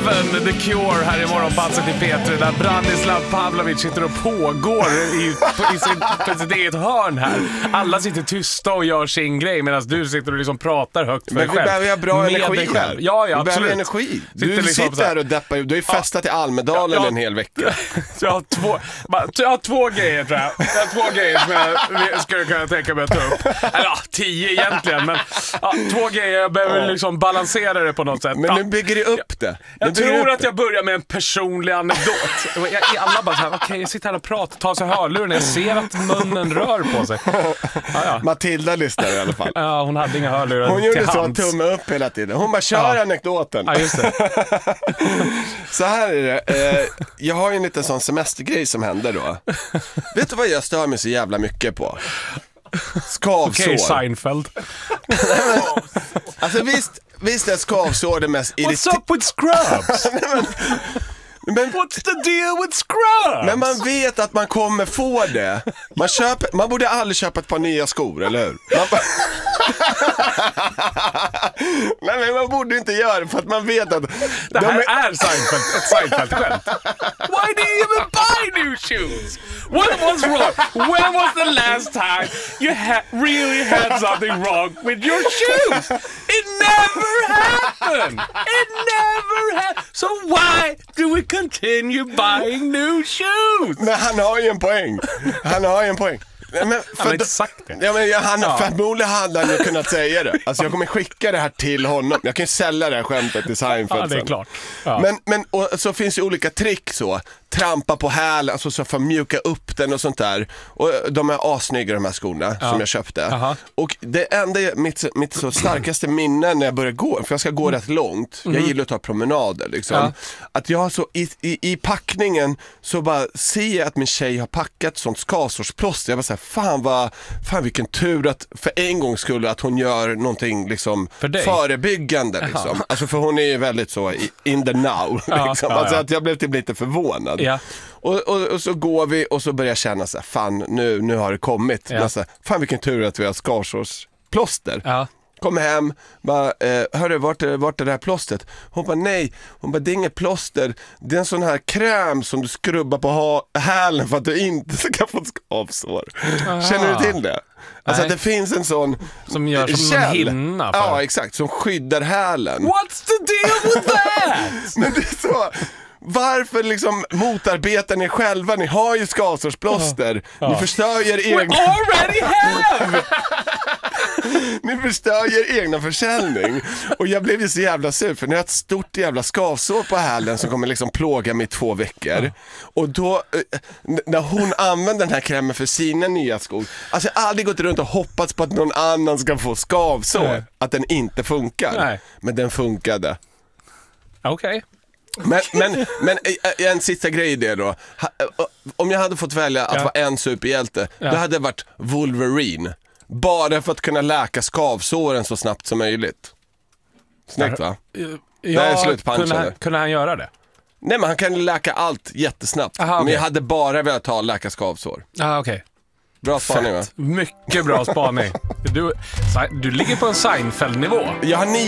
Eleven, The Cure här i morgonpasset i P3 där Branislav Pavlovic sitter och pågår i sitt eget hörn här. Alla sitter tysta och gör sin grej medan du sitter och liksom pratar högt för dig själv. Men vi behöver ha bra energi här. Ja, vi absolut. behöver energi. Du sitter här och deppar. Du har ju festat i Almedalen en hel vecka. Jag har två grejer tror jag. Jag har 2 grejer som jag skulle kunna tänka mig att ta upp. Eller 10 egentligen, men 2 grejer. Jag behöver liksom balansera det på något sätt. Men nu bygger du upp det. Jag tror att jag börjar med en personlig anekdot. Alla bara såhär, okej, jag sitter här och pratar, tar sig hörluren. Jag ser att munnen rör på sig. Ja. Matilda lyssnar i alla fall. Ja, hon hade inga hörlurar. Hon gjorde så en tumme upp hela tiden. Hon bara kör anekdoten. Ja, just det. Så här är det. Jag har ju en liten sån semestergrej som händer då. Vet du vad jag stör mig så jävla mycket på? Skavsår. Okej, Seinfeld. Alltså visst är skavsår det mest What's up with scrubs? Men what's the deal with scrubs? Men man vet att man kommer få det. Man borde aldrig köpa ett par nya skor, eller hur? Nej, man borde inte göra det för att man vet att det här är ett Seinfeld-skämt. Why do you even buy new shoes? What was wrong? When was the last time you really had something wrong with your shoes? It never happened. It never happened. So why do we continue buying new shoes? Men han har ju en poäng. Men han har inte sagt det. Ja, men förmodligen hade han ju kunnat säga det. Alltså jag kommer skicka det här till honom. Jag kan ju sälja det här skämtet till Seinfeld. Ja, det är klart. Ja. Men och så finns ju olika trick så. Trampa på hälen, alltså så för att mjuka upp den och sånt där. Och de är assnygga de här skorna som jag köpte. Aha. Och det enda mitt så starkaste minne när jag börjar gå, för jag ska gå rätt långt. Jag gillar att ta promenader liksom. Ja. Att jag så i packningen så bara ser att min tjej har packat sånt skavsårsplåster. Jag bara säger, fan vilken tur att för en gång skulle att hon gör någonting liksom förebyggande liksom. Alltså för hon är ju väldigt så in the now liksom. Alltså att jag blev typ lite förvånad. Ja. Och så går vi och så börjar jag känna så här, fan nu har det kommit. Ja. Så här, fan vilken tur att vi har skavsårsplåster. Ja. Kom hem, bara, hörru, vart är det här plåstret? Hon bara, nej. Hon bara, det är inget plåster. Det är en sån här kräm som du skrubbar på hälen för att du inte ska få skavsår. Känner du till det? Alltså att det finns en sån som gör som en hinna för. Ja, exakt, som skyddar hälen. What's the deal with that? Men det är så. Varför liksom motarbetar ni själva? Ni har ju skavsårsplåster. Ni förstör er egna... We already have! Ni förstör er egna försäljning. Och jag blev ju så jävla sur för nu har jag ett stort jävla skavsår på hälen som kommer liksom plåga mig i 2 veckor. Och då, när hon använder den här krämen för sina nya skor, alltså jag har aldrig gått runt och hoppats på att någon annan ska få skavsår. Nej. Att den inte funkar. Nej. Men den funkade. Okej. Men en sista grej i det då. Om jag hade fått välja att vara en superhjälte, då hade det varit Wolverine. Bara för att kunna läka skavsåren så snabbt som möjligt. Snyggt va? Det är slutpunchen. Kunde han göra det? Nej, men han kan läka allt jättesnabbt. Aha, okay. Men jag hade bara velat läka skavsår. Okej. Bra spaning va? Mycket bra spaning. Du ligger på en Seinfeld-nivå. Jag har